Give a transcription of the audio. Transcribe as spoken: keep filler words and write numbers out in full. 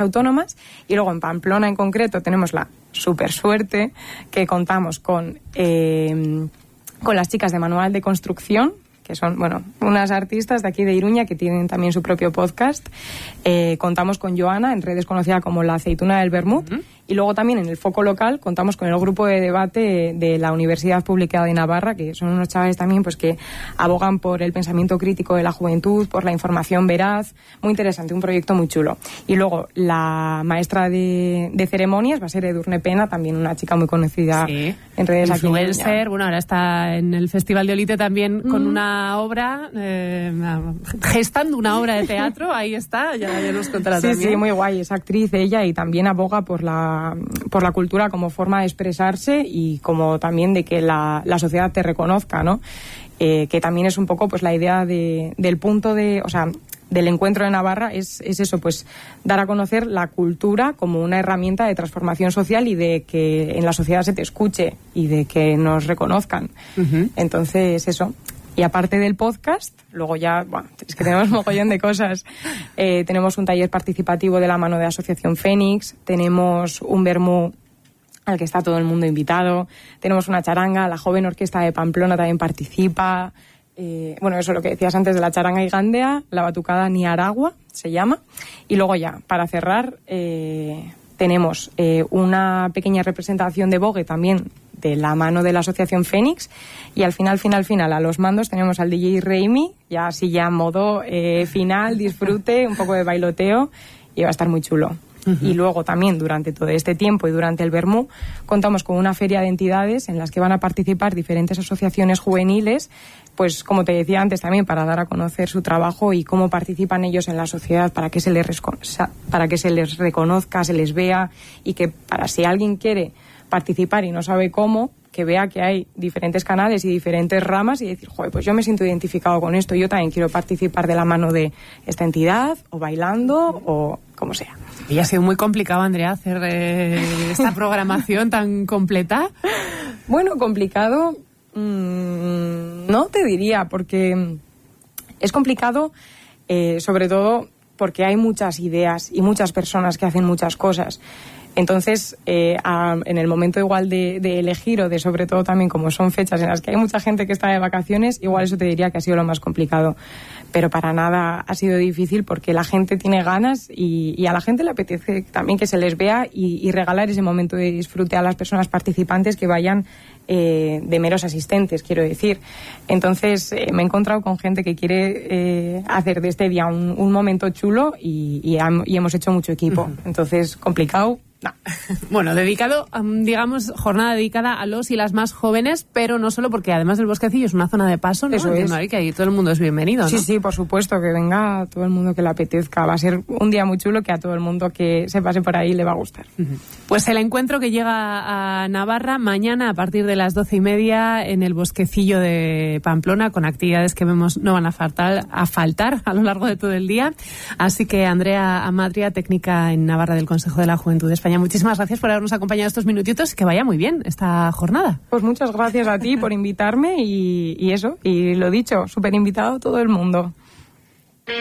autónomas. Y luego en Pamplona en concreto tenemos la super suerte que contamos con, eh, con las chicas de Manual de Construcción, que son, bueno, unas artistas de aquí de Iruña que tienen también su propio podcast. Eh, contamos con Joana, en redes conocida como la aceituna del Bermud. Uh-huh. Y luego también en el foco local contamos con el grupo de debate de la Universidad Pública de Navarra, que son unos chavales también pues que abogan por el pensamiento crítico de la juventud, por la información veraz. Muy interesante, un proyecto muy chulo. Y luego la maestra de, de ceremonias va a ser Edurne Pena, también una chica muy conocida sí. en redes. Influencer, bueno, ahora está en el Festival de Olite también con mm. una obra, eh, gestando una obra de teatro, ahí está, ya, ya nos contará sí, también. Sí, muy guay, es actriz ella y también aboga por la por la cultura como forma de expresarse y como también de que la, la sociedad te reconozca, ¿no? Eh, que también es un poco pues la idea de, del punto de, o sea, del encuentro de Navarra es, es eso, pues dar a conocer la cultura como una herramienta de transformación social y de que en la sociedad se te escuche y de que nos reconozcan. Uh-huh. Entonces, eso. Y aparte del podcast, luego ya, bueno, es que tenemos un mogollón de cosas. Eh, tenemos un taller participativo de la mano de Asociación Fénix, tenemos un vermú al que está todo el mundo invitado, tenemos una charanga, la joven orquesta de Pamplona también participa. Eh, bueno, eso es lo que decías antes de la charanga y gandea, la batucada Niaragua se llama. Y luego ya, para cerrar, eh, tenemos eh, una pequeña representación de Vogue también de la mano de la Asociación Fénix, y al final, final, final, a los mandos tenemos al D J Raimi, ya así ya modo eh, final, disfrute, un poco de bailoteo, y va a estar muy chulo. Uh-huh. Y luego también durante todo este tiempo y durante el Bermú contamos con una feria de entidades en las que van a participar diferentes asociaciones juveniles, pues como te decía antes también, para dar a conocer su trabajo y cómo participan ellos en la sociedad, para que se les, para que se les reconozca, se les vea, y que para si alguien quiere participar y no sabe cómo, que vea que hay diferentes canales y diferentes ramas y decir, joder, pues yo me siento identificado con esto, yo también quiero participar de la mano de esta entidad, o bailando, o como sea. Y ha sido muy complicado, Andrea, hacer eh, esta programación tan completa. Bueno, complicado, mmm, no te diría, porque es complicado, eh, sobre todo porque hay muchas ideas y muchas personas que hacen muchas cosas. Entonces, eh, a, en el momento igual de, de elegir, o de sobre todo también como son fechas en las que hay mucha gente que está de vacaciones, igual eso te diría que ha sido lo más complicado. Pero para nada ha sido difícil, porque la gente tiene ganas y, y a la gente le apetece también que se les vea y, y regalar ese momento de disfrute a las personas participantes que vayan eh, de meros asistentes, quiero decir. Entonces, eh, me he encontrado con gente que quiere eh, hacer de este día un, un momento chulo y, y, ham, y hemos hecho mucho equipo. Entonces, complicado. No. Bueno, dedicado, digamos, jornada dedicada a los y las más jóvenes, pero no solo, porque además del Bosquecillo es una zona de paso, ¿no? Eso Entiendo es. Ahí que ahí todo el mundo es bienvenido, ¿no? Sí, sí, por supuesto, que venga todo el mundo que le apetezca. Va a ser un día muy chulo que a todo el mundo que se pase por ahí le va a gustar. Uh-huh. Pues el encuentro que llega a Navarra mañana a partir de las doce y media en el Bosquecillo de Pamplona, con actividades que vemos no van a faltar, a faltar a lo largo de todo el día. Así que Andrea Amadria, técnica en Navarra del Consejo de la Juventud de España, muchísimas gracias por habernos acompañado estos minutitos, que vaya muy bien esta jornada. Pues muchas gracias a ti por invitarme y, y eso, y lo dicho, súper invitado todo el mundo.